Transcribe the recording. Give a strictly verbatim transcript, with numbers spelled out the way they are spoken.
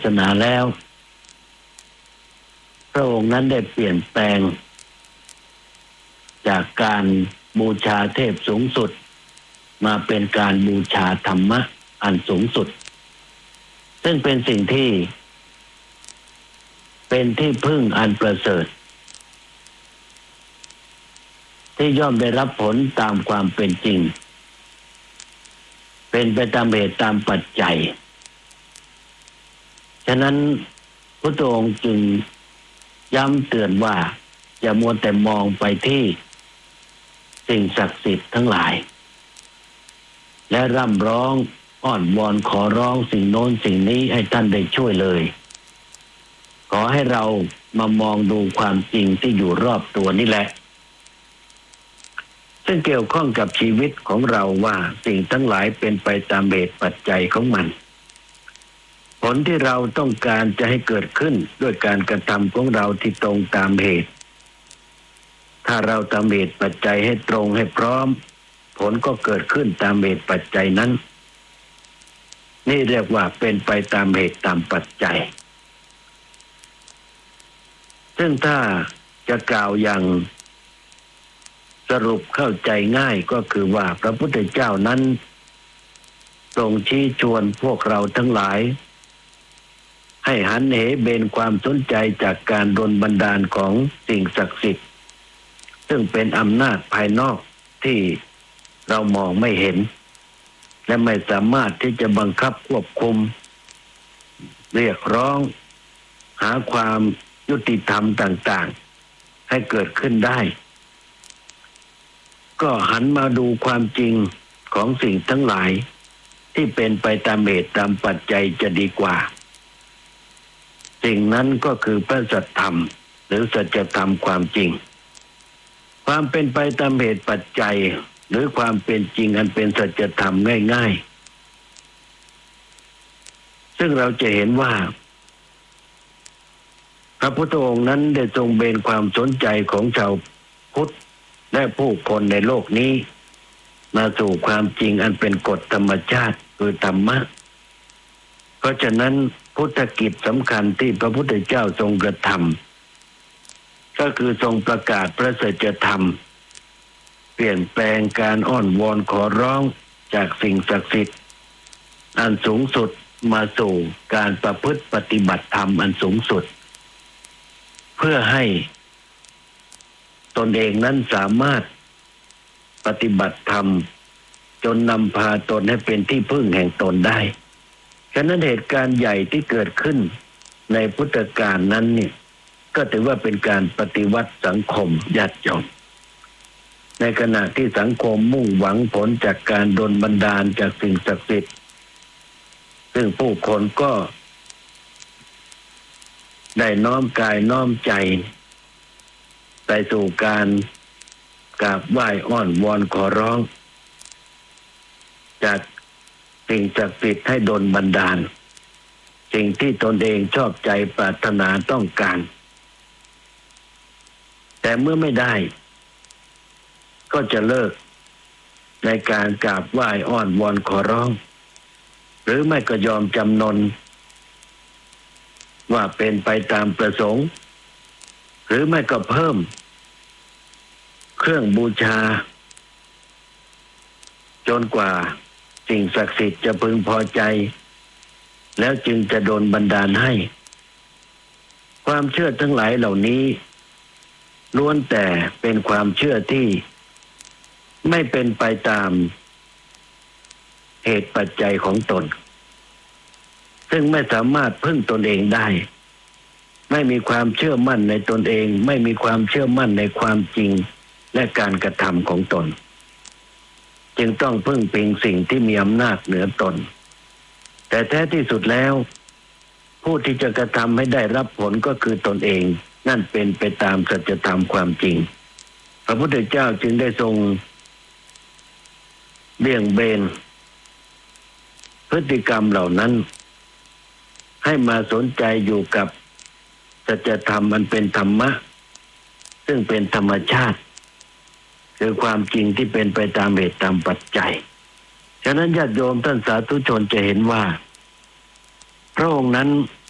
สนาแล้วพระองค์นั้นได้เปลี่ยนแปลงจากการบูชาเทพสูงสุดมาเป็นการบูชาธรรมะอันสูงสุดซึ่งเป็นสิ่งที่เป็นที่พึ่งอันประเสริฐที่ย่อมได้รับผลตามความเป็นจริงเป็นไปตามเหตุตามปัจจัยฉะนั้นพระองค์จึงย้ำเตือนว่าอย่ามัวแต่มองไปที่สิ่งศักดิ์สิทธิ์ทั้งหลายและร่ำร้องอ้อนวอนขอร้องสิ่งโน้นสิ่งนี้ให้ท่านได้ช่วยเลยขอให้เรามามองดูความจริงที่อยู่รอบตัวนี่แหละซึ่งเกี่ยวข้องกับชีวิตของเราว่าสิ่งทั้งหลายเป็นไปตามเหตุปัจจัยของมันผลที่เราต้องการจะให้เกิดขึ้นด้วยการกระทำของเราที่ตรงตามเหตุถ้าเราทำเหตุปัจจัยให้ตรงให้พร้อมผลก็เกิดขึ้นตามเหตุปัจจัยนั้นนี่เรียกว่าเป็นไปตามเหตุตามปัจจัยซึ่งถ้าจะกล่าวอย่างสรุปเข้าใจง่ายก็คือว่าพระพุทธเจ้านั้นทรงชี้ชวนพวกเราทั้งหลายให้หันเหเบนความสนใจจากการดลบันดาลของสิ่งศักดิ์สิทธิ์ซึ่งเป็นอำนาจภายนอกที่เรามองไม่เห็นและไม่สามารถที่จะบังคับควบคุมเรียกร้องหาความยุติธรรมต่างๆให้เกิดขึ้นได้ก็หันมาดูความจริงของสิ่งทั้งหลายที่เป็นไปตามเหตุตามปัจจัยจะดีกว่าสิ่งนั้นก็คือพระสัจธรรมหรือสัจธรรมความจริงความเป็นไปตามเหตุปัจจัยหรือความเป็นจริงอันเป็นสัจธรรมง่ายๆซึ่งเราจะเห็นว่าพระพุทธองค์นั้นได้ทรงเบนความสนใจของชาวพุทธและผู้คนในโลกนี้มาสู่ความจริงอันเป็นกฎธรรมชาติคือธรรมะเพราะฉะนั้นพุทธกิจสำคัญที่พระพุทธเจ้าทรงกระทำก็คือทรงประกาศพระสัจธรรมเปลี่ยนแปลงการอ้อนวอนขอร้องจากสิ่งศักดิ์สิทธิ์อันสูงสุดมาสู่การประพฤติปฏิบัติธรรมอันสูงสุดเพื่อให้ตนเองนั้นสามารถปฏิบัติธรรมจนนำพาตนให้เป็นที่พึ่งแห่งตนได้ฉะนั้นเหตุการณ์ใหญ่ที่เกิดขึ้นในพุทธกาลนั้นเนี่ยก็ถือว่าเป็นการปฏิวัติสังคมญาติโยมในขณะที่สังคมมุ่งหวังผลจากการดลบันดาลจากสิ่งศักดิ์สิทธิ์ซึ่งผู้คนก็ได้น้อมกายน้อมใจไปสู่การกราบไหว้อ้อนวอนขอร้องจากสิ่งศักดิ์สิทธิ์ให้ดลบันดาลสิ่งที่ตนเองชอบใจปรารถนาต้องการแต่เมื่อไม่ได้ก็จะเลิกในการกราบไหว้อ้อนวอนขอร้องหรือไม่ก็ยอมจำนนว่าเป็นไปตามประสงค์หรือไม่ก็เพิ่มเครื่องบูชาจนกว่าสิ่งศักดิ์สิทธิ์จะพึงพอใจแล้วจึงจะโดนบันดาลให้ความเชื่อทั้งหลายเหล่านี้ล้วนแต่เป็นความเชื่อที่ไม่เป็นไปตามเหตุปัจจัยของตนซึ่งไม่สามารถพึ่งตนเองได้ไม่มีความเชื่อมั่นในตนเองไม่มีความเชื่อมั่นในความจริงและการกระทำของตนจึงต้องพึ่งพิงสิ่งที่มีอำนาจเหนือตนแต่แท้ที่สุดแล้วผู้ที่จะกระทำให้ได้รับผลก็คือตนเองนั่นเป็นไปตามสัจธรรมความจริงพระพุทธเจ้าจึงได้ทรงเบี่ยงเบนพฤติกรรมเหล่านั้นให้มาสนใจอยู่กับสัจธรรมมันเป็นธรรมะซึ่งเป็นธรรมชาติคือความจริงที่เป็นไปตามเหตุตามปัจจัยฉะนั้นญาติโยมท่านสาธุชนจะเห็นว่าพระองค์นั้น